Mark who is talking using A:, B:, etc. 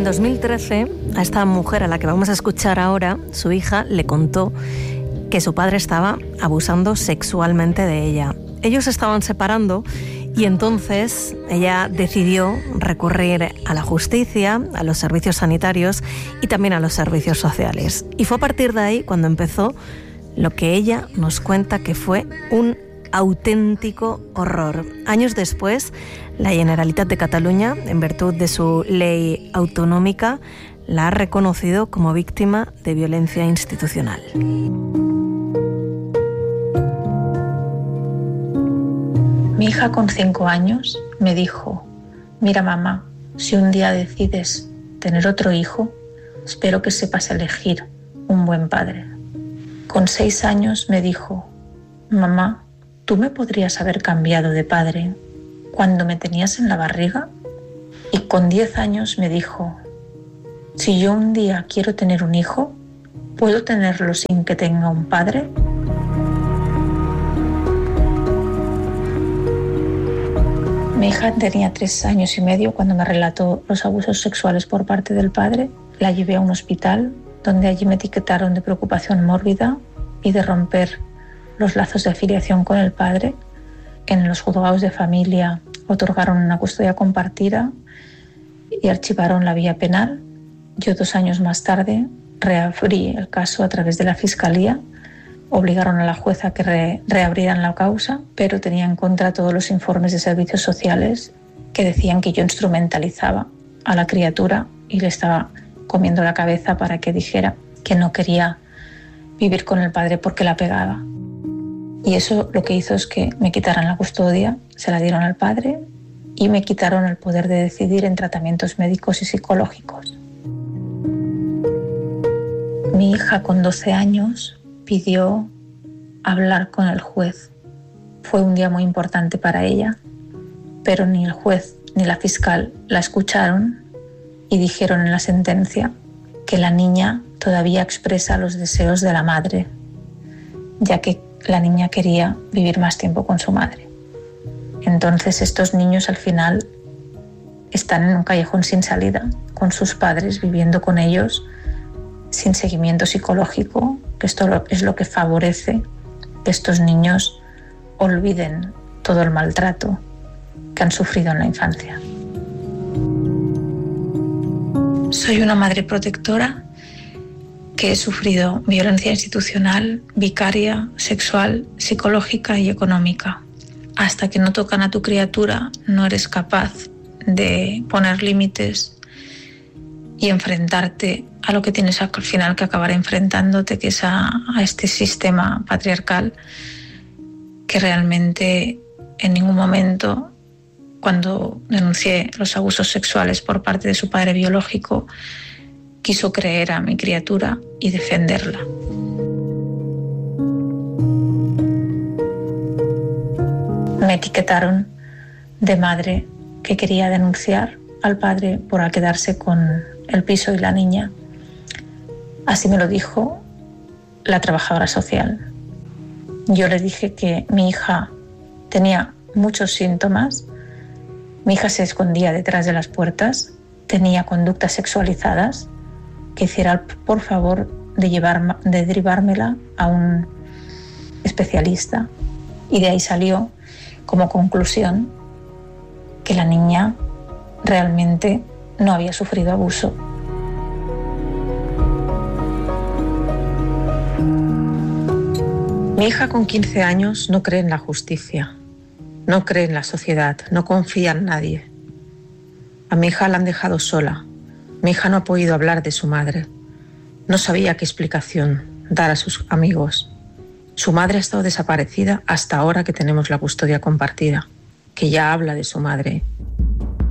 A: 2013, a esta mujer a la que vamos a escuchar ahora, su hija le contó que su padre estaba abusando sexualmente de ella. Ellos se estaban separando y entonces ella decidió recurrir a la justicia, a los servicios sanitarios y también a los servicios sociales. Y fue a partir de ahí cuando empezó lo que ella nos cuenta que fue un auténtico horror. Años después, la Generalitat de Cataluña, en virtud de su ley autonómica, la ha reconocido como víctima de violencia institucional.
B: Mi hija con 5 años me dijo: mira mamá, si un día decides tener otro hijo, espero que sepas elegir un buen padre. Con 6 años me dijo: mamá, ¿tú me podrías haber cambiado de padre cuando me tenías en la barriga? Y con 10 años me dijo: si yo un día quiero tener un hijo, ¿puedo tenerlo sin que tenga un padre? Mi hija tenía 3 años y medio cuando me relató los abusos sexuales por parte del padre. La llevé a un hospital donde allí me etiquetaron de preocupación mórbida y de romper los lazos de afiliación con el padre. En los juzgados de familia otorgaron una custodia compartida y archivaron la vía penal. Yo 2 años más tarde reabrí el caso a través de la Fiscalía. Obligaron a la jueza a que reabrieran la causa, pero tenía en contra todos los informes de servicios sociales que decían que yo instrumentalizaba a la criatura y le estaba comiendo la cabeza para que dijera que no quería vivir con el padre porque la pegaba. Y eso lo que hizo es que me quitaran la custodia, se la dieron al padre y me quitaron el poder de decidir en tratamientos médicos y psicológicos. Mi hija con 12 años pidió hablar con el juez. Fue un día muy importante para ella, pero ni el juez ni la fiscal la escucharon y dijeron en la sentencia que la niña todavía expresa los deseos de la madre, ya que la niña quería vivir más tiempo con su madre. Entonces estos niños al final están en un callejón sin salida, con sus padres viviendo con ellos sin seguimiento psicológico, que esto es lo que favorece que estos niños olviden todo el maltrato que han sufrido en la infancia. Soy una madre protectora que he sufrido violencia institucional, vicaria, sexual, psicológica y económica. Hasta que no tocan a tu criatura, no eres capaz de poner límites y enfrentarte a lo que tienes al final que acabar enfrentándote, que es a este sistema patriarcal que realmente en ningún momento, cuando denuncié los abusos sexuales por parte de su padre biológico, quiso creer a mi criatura y defenderla. Me etiquetaron de madre que quería denunciar al padre por quedarse con el piso y la niña. Así me lo dijo la trabajadora social. Yo le dije que mi hija tenía muchos síntomas. Mi hija se escondía detrás de las puertas, tenía conductas sexualizadas, que hiciera por favor de derivármela a un especialista. Y de ahí salió como conclusión que la niña realmente no había sufrido abuso.
C: Mi hija con 15 años no cree en la justicia, no cree en la sociedad, no confía en nadie. A mi hija la han dejado sola. Mi hija no ha podido hablar de su madre. No sabía qué explicación dar a sus amigos. Su madre ha estado desaparecida hasta ahora que tenemos la custodia compartida, que ya habla de su madre